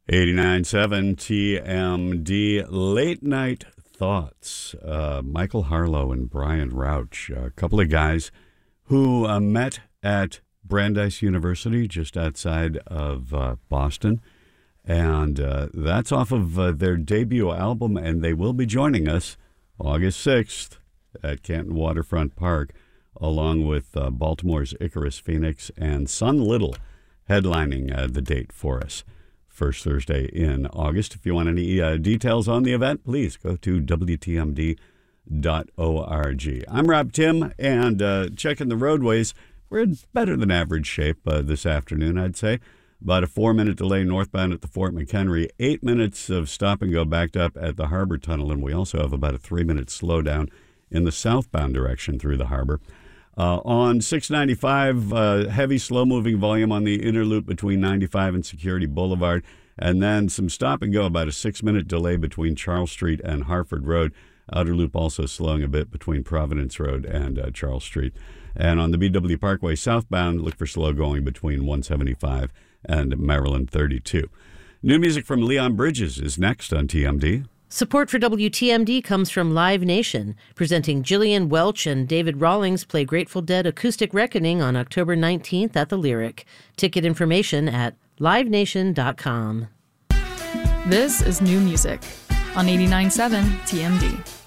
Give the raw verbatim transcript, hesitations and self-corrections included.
eighty-nine point seven T M D Late Night Thoughts. Uh, Michael Harlow and Brian Rauch, a couple of guys who uh, met at Brandeis University just outside of uh, Boston. And uh, that's off of uh, their debut album, and they will be joining us August sixth at Canton Waterfront Park, along with uh, Baltimore's Icarus Phoenix and Sun Little headlining uh, the date for us. First Thursday in August. If you want any uh, details on the event, please go to W T M D dot org. I'm Rob Tim, and uh, checking the roadways. We're in better than average shape uh, this afternoon, I'd say. About a four-minute delay northbound at the Fort McHenry, eight minutes of stop and go backed up at the Harbor Tunnel, and we also have about a three-minute slowdown in the southbound direction through the harbor. Uh, on six ninety-five, uh, heavy, slow-moving volume on the inner loop between ninety-five and Security Boulevard, and then some stop and go, about a six-minute delay between Charles Street and Harford Road. Outer loop also slowing a bit between Providence Road and uh, Charles Street. And on the B W Parkway southbound, look for slow going between one seventy-five and Maryland thirty-two. New music from Leon Bridges is next on T M D. Support for W T M D comes from Live Nation, presenting Gillian Welch and David Rawlings play Grateful Dead Acoustic Reckoning on October nineteenth at the Lyric. Ticket information at live nation dot com. This is new music on eighty-nine point seven T M D.